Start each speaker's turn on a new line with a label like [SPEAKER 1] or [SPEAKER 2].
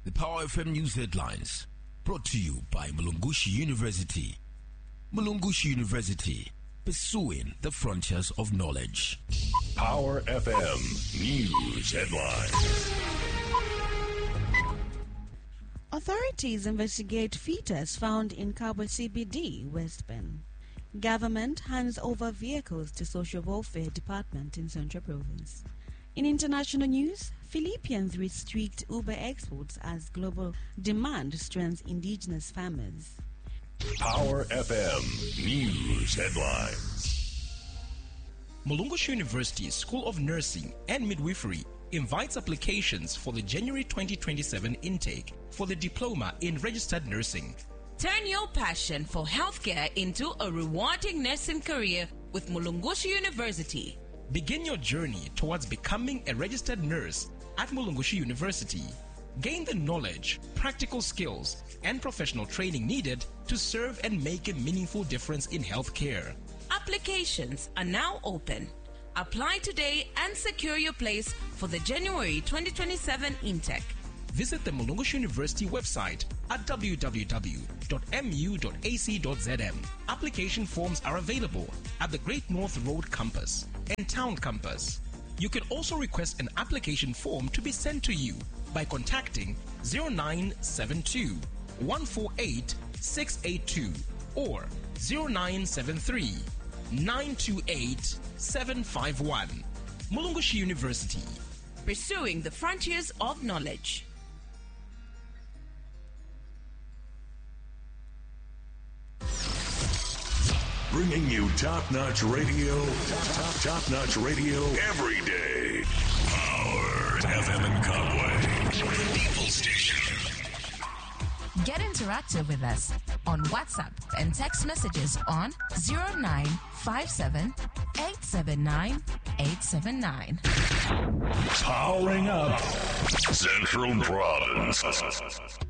[SPEAKER 1] The Power FM News headlines, brought to you by Mulungushi University. Mulungushi University, pursuing the frontiers of knowledge.
[SPEAKER 2] Power FM News headlines.
[SPEAKER 3] Authorities investigate fetus found in Kabwe CBD, West Bend. Government hands over vehicles to Social Welfare Department in Central Province. In international news, Philippines restrict Uber exports as global demand strengthens indigenous farmers.
[SPEAKER 2] Power FM News headlines.
[SPEAKER 4] Mulungushi University School of Nursing and Midwifery invites applications for the January 2027 intake for the Diploma in Registered Nursing.
[SPEAKER 5] Turn your passion for healthcare into a rewarding nursing career with Mulungushi University.
[SPEAKER 4] Begin your journey towards becoming a registered nurse at Mulungushi University. Gain the knowledge, practical skills, and professional training needed to serve and make a meaningful difference in healthcare.
[SPEAKER 5] Applications are now open. Apply today and secure your place for the January 2027 intake.
[SPEAKER 4] Visit the Mulungushi University website at www.mu.ac.zm. Application forms are available at the Great North Road campus and Town campus. You can also request an application form to be sent to you by contacting 0972 148 682 or 0973 928 751. Mulungushi University,
[SPEAKER 5] pursuing the frontiers of knowledge.
[SPEAKER 2] Bringing you top-notch radio, top-notch radio every day. Power FM in Kabwe. People Station.
[SPEAKER 6] Get interactive with us on WhatsApp and text messages on 0957 879 879.
[SPEAKER 2] Powering up Central Province.